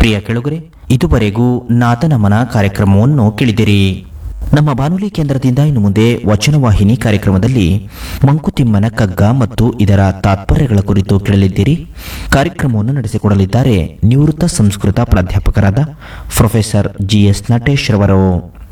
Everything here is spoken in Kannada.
ಪ್ರಿಯ ಕೆಳಗರೆ, ಇದುವರೆಗೂ ನಾದನಮನ ಕಾರ್ಯಕ್ರಮವನ್ನು ಕೇಳಿದಿರಿ. ನಮ್ಮ ಬಾನುಲಿ ಕೇಂದ್ರದಿಂದ ಇನ್ನು ಮುಂದೆ ವಚನವಾಹಿನಿ ಕಾರ್ಯಕ್ರಮದಲ್ಲಿ ಮಂಕುತಿಮ್ಮನ ಕಗ್ಗ ಮತ್ತು ಇದರ ತಾತ್ಪರ್ಯಗಳ ಕುರಿತು ಕೇಳಲಿದ್ದೀರಿ. ಕಾರ್ಯಕ್ರಮವನ್ನು ನಡೆಸಿಕೊಡಲಿದ್ದಾರೆ ನಿವೃತ್ತ ಸಂಸ್ಕೃತ ಪ್ರಾಧ್ಯಾಪಕರಾದ ಪ್ರೊಫೆಸರ್ GS ನಟೇಶ್ ರವರು.